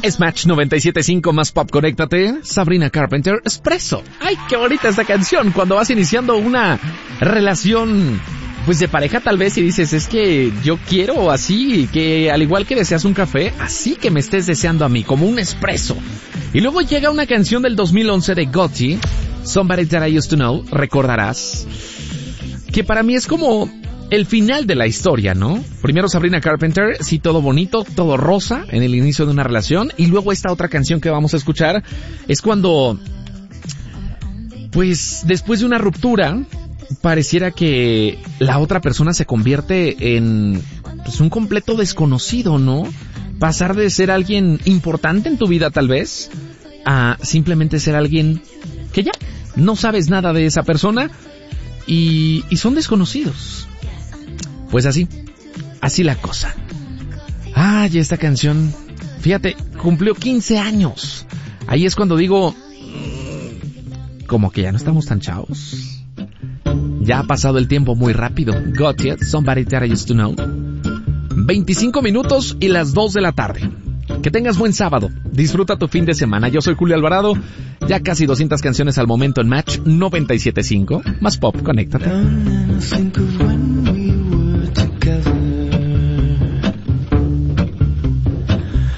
Es Match 97.5 más pop, conéctate. Sabrina Carpenter, Espresso. Ay, qué bonita esta canción. Cuando vas iniciando una relación, pues de pareja tal vez, y dices, es que yo quiero así, que al igual que deseas un café, así que me estés deseando a mí, como un espresso. Y luego llega una canción del 2011 de Gotti, Somebody That I Used to Know, recordarás, que para mí es como el final de la historia, ¿no? Primero Sabrina Carpenter, sí, todo bonito, todo rosa en el inicio de una relación, y luego esta otra canción que vamos a escuchar es cuando, pues después de una ruptura, pareciera que la otra persona se convierte en, pues, un completo desconocido, ¿no? Pasar de ser alguien importante en tu vida tal vez, a simplemente ser alguien que ya no sabes nada de esa persona y son desconocidos. Pues así la cosa. Y esta canción, fíjate, cumplió 15 años. Ahí es cuando digo, como que ya no estamos tan chavos. Ya ha pasado el tiempo muy rápido. Got It, Somebody That I Used to Know. 25 minutos y las 2 de la tarde. Que tengas buen sábado. Disfruta tu fin de semana. Yo soy Julio Alvarado. Ya casi 200 canciones al momento en Match 97.5. Más pop, conéctate.